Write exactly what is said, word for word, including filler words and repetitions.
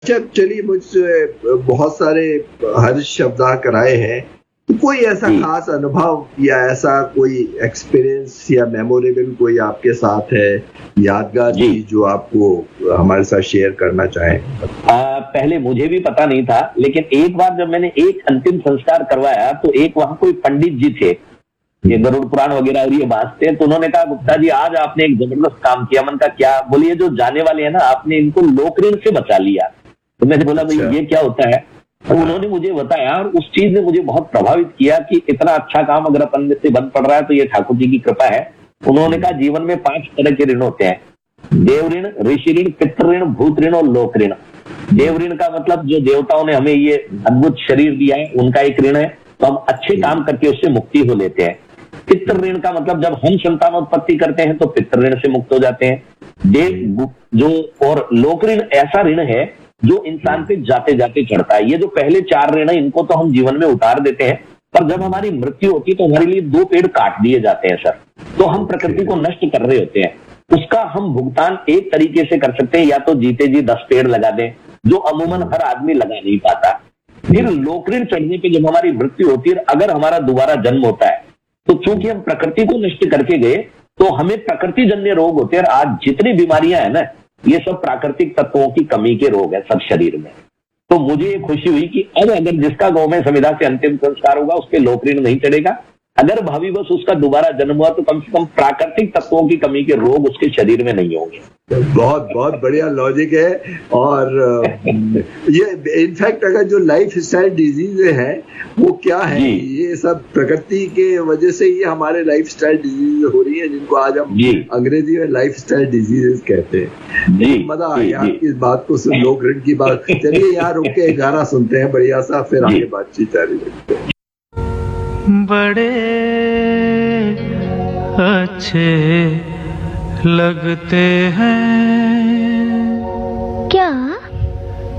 अच्छा चलिए, मुझसे बहुत सारे हर्ष शब्द कराए हैं, तो कोई ऐसा खास अनुभव या ऐसा कोई एक्सपीरियंस या मेमोरेबल कोई आपके साथ है, यादगार चीज जो आपको हमारे साथ शेयर करना चाहें? आ, पहले मुझे भी पता नहीं था, लेकिन एक बार जब मैंने एक अंतिम संस्कार करवाया तो एक वहां कोई पंडित जी थे, ये गरुड़ पुराण वगैरह और ये बांटते हैं, तो उन्होंने कहा गुप्ता जी आज आपने एक जबरदस्त काम किया। मन का क्या? बोलिए जो जाने वाले हैं ना, आपने इनको लोक ऋण से बचा लिया। तो मैंने बोला भाई ये क्या होता है? तो उन्होंने मुझे बताया और उस चीज ने मुझे बहुत प्रभावित किया कि इतना अच्छा काम अगर अपन से बन पड़ रहा है तो ये ठाकुर जी की कृपा है। उन्होंने कहा जीवन में पांच तरह के ऋण होते हैं, देव ऋण, ऋषि ऋण, पितृ ऋण, भूत ऋण और लोक ऋण। देव ऋण का मतलब जो देवताओं ने हमें ये अद्भुत शरीर दिया है उनका एक ऋण है, तो हम अच्छे काम करके उससे मुक्ति हो लेते हैं। पितृ ऋण का मतलब जब हम संतानोत्पत्ति करते हैं तो पितृ ऋण से मुक्त हो जाते हैं। देव जो और लोक ऋण ऐसा ऋण है जो इंसान पे जाते जाते चढ़ता है। ये जो पहले चार ऋण है इनको तो हम जीवन में उतार देते हैं, पर जब हमारी मृत्यु होती है तो हमारे लिए दो पेड़ काट दिए जाते हैं सर, तो हम प्रकृति को नष्ट कर रहे होते हैं। उसका हम भुगतान एक तरीके से कर सकते हैं, या तो जीते जी दस पेड़ लगा दें, जो अमूमन हर आदमी लगा नहीं पाता। फिर लोक ऋण चढ़ने पे जब हमारी मृत्यु होती है, अगर हमारा दोबारा जन्म होता है तो चूंकि हम प्रकृति को नष्ट करके गए तो हमें प्रकृति जन्य रोग होते हैं। और आज जितनी बीमारियां हैं ना, ये सब प्राकृतिक तत्वों की कमी के रोग है सब शरीर में। तो मुझे ये खुशी हुई कि अब अगर जिसका गौ में संविदा से अंतिम संस्कार होगा उस पर लोक ऋण नहीं चढ़ेगा। अगर भावी बस उसका दोबारा जन्म हुआ तो कम से कम प्राकृतिक तत्वों की कमी के रोग उसके शरीर में नहीं होंगे। बहुत बहुत बढ़िया लॉजिक है। और ये इनफैक्ट अगर जो लाइफ स्टाइल डिजीज है वो क्या है, ये सब प्रकृति के वजह से ही हमारे लाइफ स्टाइल डिजीज हो रही है, जिनको आज हम अंग्रेजी में लाइफ स्टाइल डिजीजेस कहते हैं। मजा आ गया इस बात को सुन, लोक ऋण की बात। चलिए यहाँ रुक के गाना सुनते हैं बढ़िया सा, फिर आगे बातचीत जारी रखते हैं। बड़े अच्छे लगते हैं